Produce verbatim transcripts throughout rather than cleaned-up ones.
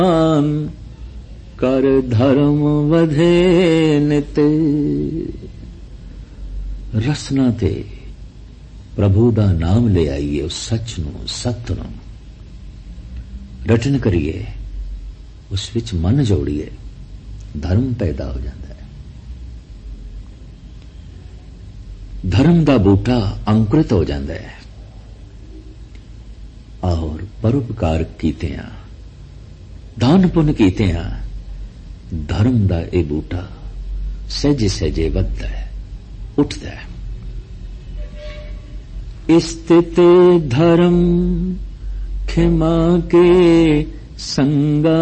ਕਰ ਧਰਮ ਵਧੇ ਨਿਤ। ਰਸਨਾ ਤੇ ਪ੍ਰਭੂ ਦਾ ਨਾਮ ਲੈ ਆਈਏ, ਉਸ ਸੱਚ ਨੂੰ, ਸਤ ਨੂੰ ਰਟਨ ਕਰੀਏ, ਉਸ ਵਿੱਚ ਮਨ ਜੋੜੀਏ, ਧਰਮ ਪੈਦਾ ਹੋ ਜਾਂਦਾ ਹੈ। ਧਰਮ ਦਾ ਬੂਟਾ ਅੰਕੁਰਿਤ ਹੋ ਜਾਂਦਾ ਹੈ। ਔਰ ਪਰਉਪਕਾਰ ਕੀਤੇ ਆ, ਦਾਨ ਪੁੰਨ ਕੀਤੇ ਆ, ਧਰਮ ਦਾ ਇਹ ਬੂਟਾ ਸਹਿਜੇ ਸਹਿਜੇ ਵੱਧਦਾ ਹੈ, ਉੱਠਦਾ ਹੈ। ਸਥਿਤ ਧਰਮ ਖਿਮਾ ਕੇ ਸੰਗਾ।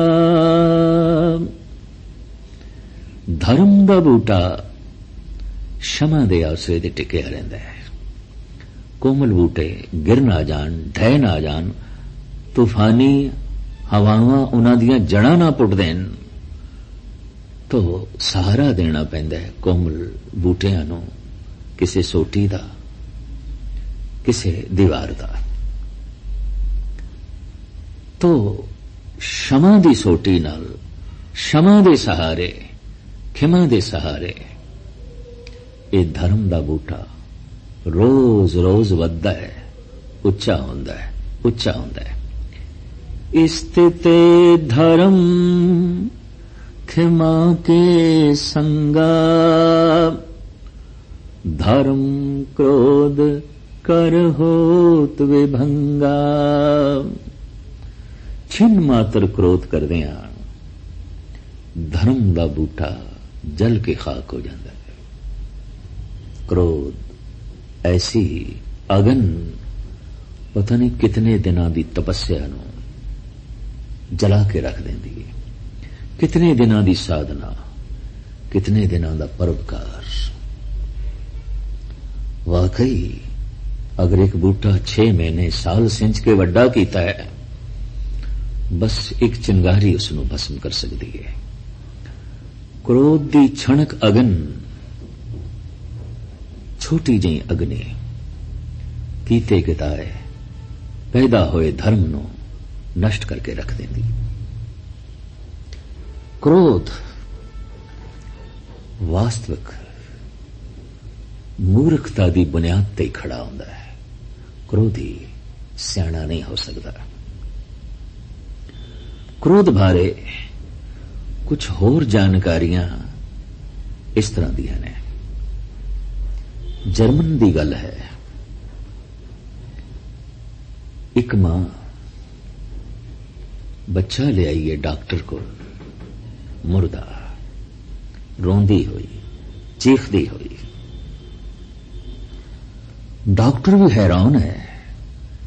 ਧਰਮ ਦਾ ਬੂਟਾ ਸ਼ਮਾ ਦੇ ਆਸਰੇ ਤੇ ਟਿਕਿਆ ਰਹਿੰਦਾ ਹੈ। ਕੋਮਲ ਬੂਟੇ ਗਿਰ ਨਾ ਜਾਣ, ਢਹਿ ਨਾ ਜਾਣ, ਤੂਫਾਨੀ ਹਵਾਵਾਂ ਉਹਨਾਂ ਦੀਆਂ ਜੜਾਂ ਨਾ ਪੁੱਟ ਦੇਣ, ਤੋ ਸਹਾਰਾ ਦੇਣਾ ਪੈਂਦਾ ਹੈ ਕੋਮਲ ਬੂਟਿਆਂ ਨੂੰ, ਕਿਸੇ ਸੋਟੀ ਦਾ, ਕਿਸੇ ਦੀਵਾਰ ਦਾ। ਤੋ ਸ਼ਮਾ ਦੀ ਸੋਟੀ ਨਾਲ, ਸ਼ਮਾ ਦੇ ਸਹਾਰੇ, ਖਿਮਾ ਦੇ ਸਹਾਰੇ ਇਹ ਧਰਮ ਦਾ ਬੂਟਾ ਰੋਜ਼ ਰੋਜ਼ ਵੱਧਦਾ ਹੈ, ਉੱਚਾ ਹੁੰਦਾ ਹੈ, ਉੱਚਾ ਹੁੰਦਾ ਹੈ। ਸਥਿਤ ਧਰਮ ਖਿਮਾ ਕੇ ਸੰਗਾ। ਧਰਮ ਕ੍ਰੋਧ ਕਰ ਹੋਤ ਵਿਭੰਗਾ। ਛਿਨ ਮਾਤਰ ਕ੍ਰੋਧ ਕਰਦੇ ਆ, ਧਰਮ ਦਾ ਬੂਟਾ ਜਲ ਕੇ ਖਾਕ ਹੋ ਜਾਂਦਾ ਹੈ। ਕ੍ਰੋਧ ਐਸੀ ਅਗਨ ਪਤਾ ਨਹੀਂ ਕਿਤਨੇ ਦਿਨਾਂ ਦੀ ਤਪੱਸਿਆ ਨੂੰ ਜਲਾ ਕੇ ਰੱਖ ਦਿੰਦੀ ਹੈ, ਕਿਤਨੇ ਦਿਨਾਂ ਦੀ ਸਾਧਨਾ, ਕਿਤਨੇ ਦਿਨਾਂ ਦਾ ਪਰਉਪਕਾਰ। ਵਾਕਈ ਅਗਰ ਇੱਕ ਬੂਟਾ ਛੇ ਮਹੀਨੇ ਸਾਲ ਸਿੰਚ ਕੇ ਵੱਡਾ ਕੀਤਾ ਹੈ, ਬਸ ਇੱਕ ਚਿੰਗਾਰੀ ਉਸ ਨੂੰ ਭਸਮ ਕਰ ਸਕਦੀ ਹੈ। ਕ੍ਰੋਧ ਦੀ ਛਣਕ ਅਗਨ, ਛੋਟੀ ਜਿਹੀ ਅਗਨੀ ਕੀਤੇ ਕਿਤਾਏ ਪੈਦਾ ਹੋਏ ਧਰਮ ਨੂੰ ਨਸ਼ਟ ਕਰਕੇ ਰੱਖ ਦਿੰਦੀ। ਕ੍ਰੋਧ ਵਾਸਤਵਿਕ ਮੂਰਖਤਾ ਦੀ ਬੁਨਿਆਦ ਤੇ ਖੜਾ ਹੁੰਦਾ ਹੈ। ਕ੍ਰੋਧੀ ਸਿਆਣਾ ਨਹੀਂ ਹੋ ਸਕਦਾ। ਕ੍ਰੋਧ ਬਾਰੇ ਕੁਝ ਹੋਰ ਜਾਣਕਾਰੀਆਂ ਇਸ ਤਰ੍ਹਾਂ ਦੀਆਂ ਨੇ। ਜਰਮਨ ਦੀ ਗੱਲ ਹੈ। ਇੱਕ ਮਾਂ ਬੱਚਾ ਲਿਆਈ ਹੈ ਡਾਕਟਰ ਕੋਲ, ਮੁਰਦਾ, ਰੋਂਦੀ ਹੋਈ, ਚੀਖਦੀ ਹੋਈ। ਡਾਕਟਰ ਵੀ हैरान है,